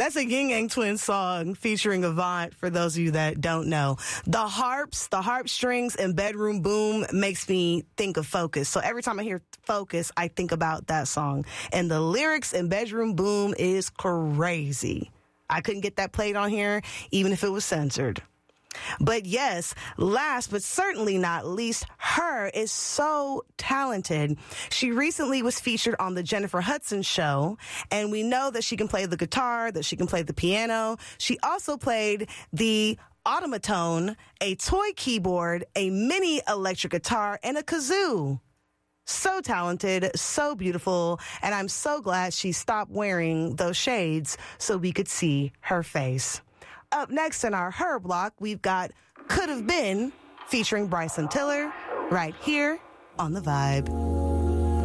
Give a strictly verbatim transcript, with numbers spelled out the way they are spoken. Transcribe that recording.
That's a Yin Yang Twins song featuring Avant, for those of you that don't know. The harps, the harp strings and Bedroom Boom makes me think of Focus. So every time I hear Focus, I think about that song. And the lyrics in Bedroom Boom is crazy. I couldn't get that played on here, even if it was censored. But yes, last but certainly not least, Her is so talented. She recently was featured on the Jennifer Hudson show, and we know that she can play the guitar, that she can play the piano. She also played the automaton, a toy keyboard, a mini electric guitar, and a kazoo. So talented, so beautiful, and I'm so glad she stopped wearing those shades so we could see her face. Up next in our Her block, we've got Could Have Been featuring Bryson Tiller right here on The Vibe.